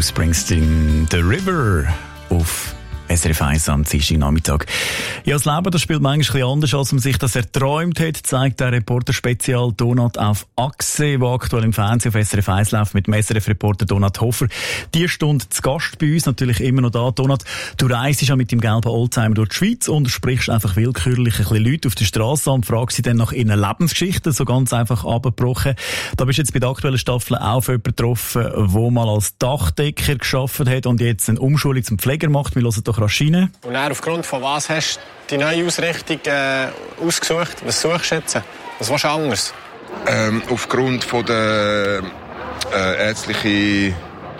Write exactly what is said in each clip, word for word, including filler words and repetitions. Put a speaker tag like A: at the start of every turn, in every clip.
A: Bruce Springsteen, The River auf S R F eins am Dienstagnachmittag. Ja, das Leben, das spielt manchmal ein bisschen anders, als man sich das erträumt hat, zeigt der Reporter-Spezial Donat auf Achse, der aktuell im Fernsehen auf S R F eins läuft, mit dem S R F-Reporter Donat Hofer. Die Stunde zu Gast bei uns, natürlich immer noch da. Donat, du reist ja mit dem gelben Oldtimer durch die Schweiz und sprichst einfach willkürlich ein bisschen Leute auf der Straße an und fragst sie dann nach ihren Lebensgeschichten, so ganz einfach abgebrochen. Da bist du jetzt bei der aktuellen Staffel auch für jemanden getroffen, der mal als Dachdecker gearbeitet hat und jetzt eine Umschulung zum Pfleger macht. Wir hören doch Schiene. Und dann, aufgrund von was hast du die neue Ausrichtung äh, ausgesucht? Was suchst du jetzt? Was willst du anders?
B: Ähm, aufgrund von der äh, ärztlichen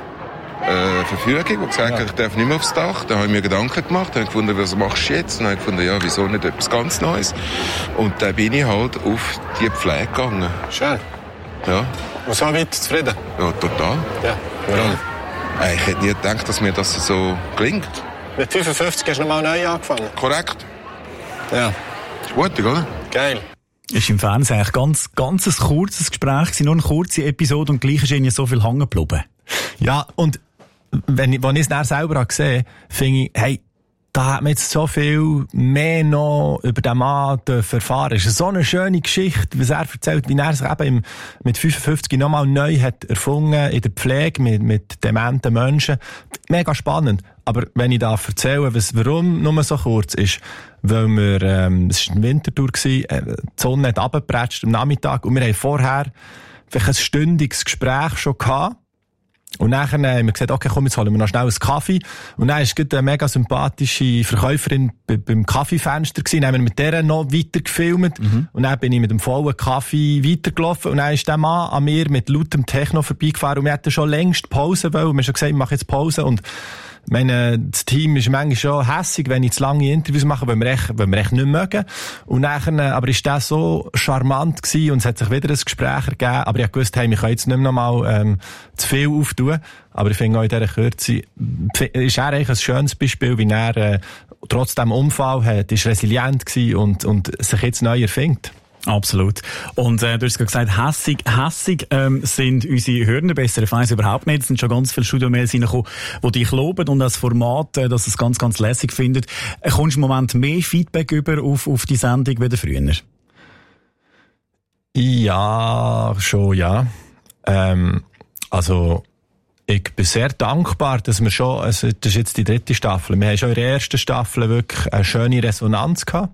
B: äh, Verfügung, die gesagt hat, ja. Ich darf nicht mehr aufs Dach. Da habe ich mir Gedanken gemacht, habe gefunden, was machst du jetzt? Und habe gefunden, ja, wieso nicht etwas ganz Neues? Und dann bin ich halt auf die Pflege gegangen.
A: Schön.
B: Ja.
A: Und so weit zufrieden?
B: Ja, total.
A: Ja, warum?
B: Ja. Ich hätte nie gedacht, dass mir das so gelingt.
A: Mit fünfundfünfzig hast du nochmal neu angefangen?
B: Korrekt.
A: Ja.
B: Ist gut, oder?
A: Geil. Ist im Fernsehen eigentlich ganz, ganz ein kurzes Gespräch gewesen, nur eine kurze Episode und gleich ist ihnen so viel hängen geblieben.
C: Ja, und wenn ich, wenn ich es dann selber gesehen habe, finde ich, hey, da hat man jetzt so viel mehr noch über den Mann erfahren. Es ist so eine schöne Geschichte, was er erzählt, wie er sich eben im, mit fünfundfünfzig nochmal neu hat erfunden in der Pflege mit, mit dementen Menschen. Mega spannend. Aber wenn ich da erzähle, was, warum nur so kurz ist, weil wir, ähm, es war eine Wintertour gewesen, äh, die Sonne hat runtergepratscht am Nachmittag und wir haben vorher vielleicht ein stündiges Gespräch schon gehabt. Und nachher haben wir gesagt, okay, komm, jetzt holen wir noch schnell einen Kaffee. Und dann war gerade eine mega sympathische Verkäuferin beim Kaffeefenster gewesen. Dann haben wir mit der noch weiter gefilmt. Mhm. Und dann bin ich mit dem vollen Kaffee weitergelaufen. Und dann ist der Mann an mir mit lautem Techno vorbeigefahren. Und wir hatten schon längst Pause wollen. Und wir haben schon gesagt, ich mache jetzt Pause. Und meine, das Team ist manchmal schon hässig, wenn ich zu lange Interviews mache, weil wir echt, weil wir echt nicht mögen. Und nachher, aber ist das so charmant gewesen und es hat sich wieder ein Gespräch ergeben. Aber ich wusste, hey, wir können jetzt nicht mehr noch mal, ähm, zu viel auftun. Aber ich finde auch in dieser Kürze, ist er eigentlich ein schönes Beispiel, wie er, äh, trotz dem Unfall hat, ist resilient gewesen und, und sich jetzt neu erfindet.
A: Absolut. Und äh, du hast gerade gesagt, hässig, hässig ähm, sind unsere Hörer bei S R F eins überhaupt nicht. Es sind schon ganz viele Studiomails reingekommen, die dich loben und das Format, äh, dass es ganz, ganz lässig findet. Äh, kommst du im Moment mehr Feedback über auf, auf die Sendung wie früher?
C: Ja, schon, ja. Ähm, also, ich bin sehr dankbar, dass wir schon, also, das ist jetzt die dritte Staffel, wir haben schon in der ersten Staffel wirklich eine schöne Resonanz gehabt.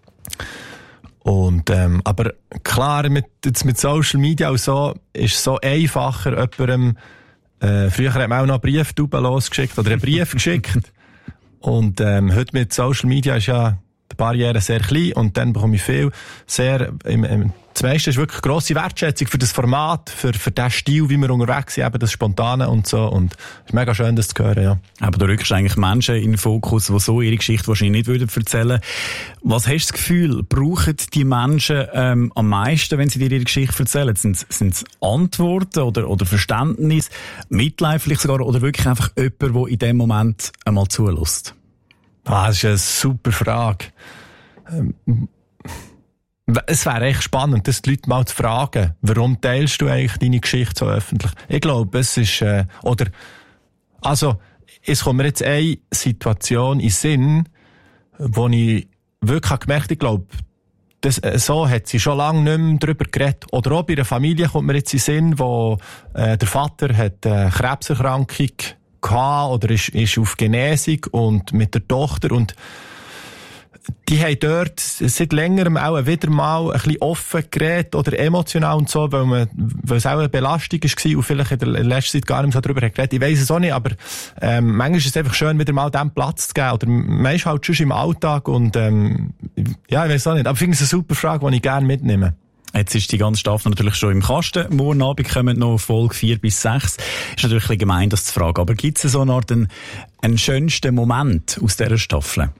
C: Und, ähm, aber klar, mit, jetzt mit Social Media und so, ist es so einfacher, jemandem, äh, früher hat man auch noch einen Brief losgeschickt oder einen Brief geschickt. Und, ähm, heute mit Social Media ist ja die Barriere sehr klein und dann bekomme ich viel, sehr, im, im, das meiste ist wirklich grosse Wertschätzung für das Format, für, für den Stil, wie wir unterwegs sind, eben das Spontane und so. Und es ist mega schön, das zu hören, ja.
A: Aber du rückst eigentlich Menschen in den Fokus, die so ihre Geschichte wahrscheinlich nicht würden erzählen. Was hast du das Gefühl, brauchen die Menschen ähm, am meisten, wenn sie dir ihre Geschichte erzählen? Sind es Antworten oder, oder Verständnis, Mitleid vielleicht sogar, oder wirklich einfach jemand, der in dem Moment einmal zulässt?
C: Ah, das ist eine super Frage. Ähm, Es wäre echt spannend, das die Leute mal zu fragen. Warum teilst du eigentlich deine Geschichte so öffentlich? Ich glaube, es ist, äh, oder, also, es kommt mir jetzt eine Situation in den Sinn, wo ich wirklich gemerkt habe, ich glaube, das, äh, so hat sie schon lange nicht mehr darüber geredet. Oder auch bei einer Familie kommt mir jetzt in den Sinn, wo, äh, der Vater hat eine Krebserkrankung gehabt oder ist, ist auf Genesung und mit der Tochter und die haben dort seit längerem auch wieder mal ein bisschen offen geredet oder emotional und so, weil man, weil es auch eine Belastung war und vielleicht in der letzten Zeit gar nicht mehr so darüber geredet. Ich weiss es auch nicht, aber, ähm, manchmal ist es einfach schön, wieder mal dem Platz zu geben. Oder man ist halt schon im Alltag und, ähm, ja, ich weiss auch nicht. Aber ich finde es eine super Frage, die ich gerne mitnehme.
A: Jetzt ist die ganze Staffel natürlich schon im Kasten. Morgen Abend kommen noch Folge vier bis sechs. Ist natürlich ein bisschen gemein, das zu fragen. Aber gibt es so eine Art einen, einen schönsten Moment aus dieser Staffel?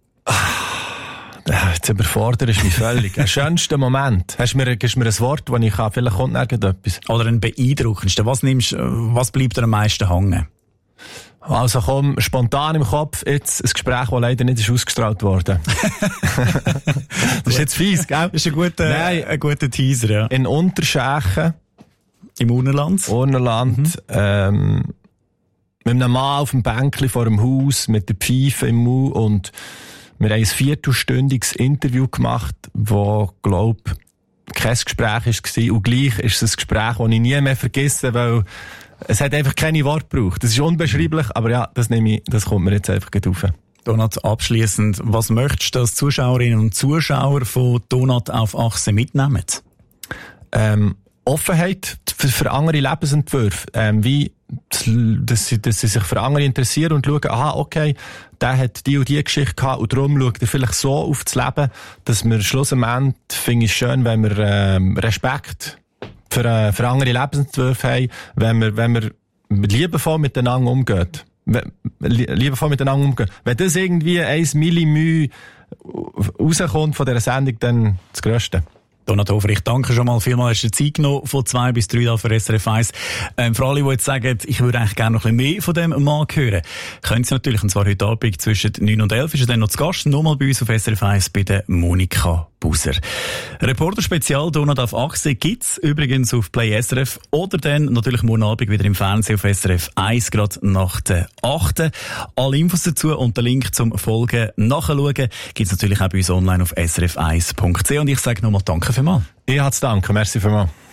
C: Jetzt überfordert mich völlig. Ein schönster Moment. Hast du mir, gibst mir ein Wort, das ich kann? Vielleicht kommt irgendetwas.
A: Oder ein beeindruckendster. Was nimmst, was bleibt dir am meisten hängen?
C: Also komm, spontan im Kopf, jetzt ein Gespräch, das leider nicht ist ausgestrahlt worden. Das ist jetzt fies, gell?
A: Das ist ein guter, Nein, ein guter Teaser, ja.
C: In Unterschächen.
A: Im Urnerland.
C: Urnerland, mhm. ähm, mit einem Mann auf dem Bänkli vor dem Haus, mit der Pfeife im Mund, und wir haben ein viertelstündiges Interview gemacht, wo, glaub, kein Gespräch war. Und gleich ist es ein Gespräch, das ich nie mehr vergesse, weil es hat einfach keine Worte gebraucht. Das ist unbeschreiblich, aber ja, das nehme ich, das kommt mir jetzt einfach gut rauf.
A: Donat, abschliessend, was möchtest du als Zuschauerinnen und Zuschauer von Donat auf Achse mitnehmen?
C: Ähm, Offenheit für, für andere Lebensentwürfe, ähm, wie, dass sie, dass sie sich für andere interessieren und schauen, aha, okay, der hat die und die Geschichte gehabt und darum schaut er vielleicht so auf das Leben, dass wir schlussendlich, finde ich schön, wenn wir ähm, Respekt für, äh, für andere Lebensentwürfe haben, wenn wir, wenn wir liebevoll miteinander umgehen. Liebevoll miteinander umgehen. Wenn das irgendwie ein Millimü rauskommt von dieser Sendung, dann das Größte.
A: Donat Hofer, ich danke schon mal vielmals, hast du Zeit genommen von zwei bis drei da für S R F eins. Ähm, für alle, die jetzt sagen, ich würde eigentlich gerne noch ein bisschen mehr von dem Mann hören, können Sie natürlich, und zwar heute Abend zwischen neun und elf, ist er dann noch zu Gast, nochmal bei uns auf S R F eins bei der Monika Buser. Reporter-Spezial Donat auf Achse gibt's übrigens auf Play S R F oder dann natürlich morgen Abend wieder im Fernsehen auf S R F eins, gerade nach der achten. Alle Infos dazu und den Link zum Folgen nachschauen gibt's natürlich auch bei uns online auf s r f eins punkt c h. Und ich sage nochmal danke vielmals.
C: Ich habe zu danken, merci vielmals.